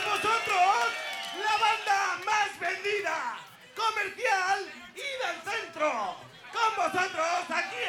vosotros, la banda más vendida, comercial y del centro. Con vosotros, aquí